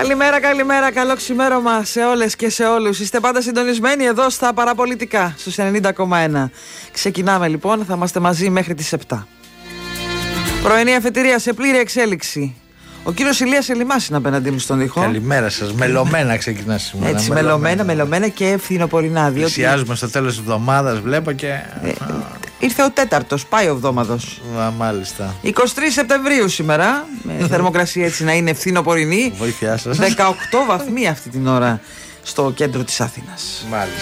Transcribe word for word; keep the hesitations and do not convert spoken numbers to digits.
Καλημέρα, καλημέρα, καλό ξημέρωμα σε όλες και σε όλους. Είστε πάντα συντονισμένοι εδώ στα παραπολιτικά, στους ενενήντα κόμμα ένα. Ξεκινάμε λοιπόν, θα είμαστε μαζί μέχρι τις επτά. Πρωινή αφετηρία σε πλήρη εξέλιξη. Ο κύριος Ηλίας Ελιμάς είναι απέναντί μου στον ήχο. Καλημέρα σας. Μελωμένα ξεκινά σήμερα. Έτσι, μελωμένα, μελωμένα, μελωμένα και ευθυνοπορεινά. Πλησιάζουμε στο τέλος της εβδομάδας, βλέπω και. Ε, ήρθε ο τέταρτος, πάει ο εβδόμαδος. Α, μάλιστα. εικοστή τρίτη Σεπτεμβρίου σήμερα. Με θερμοκρασία έτσι να είναι ευθυνοπορεινή. Βοήθειά σας. δεκαοκτώ βαθμοί αυτή την ώρα στο κέντρο της Αθήνας. Μάλιστα.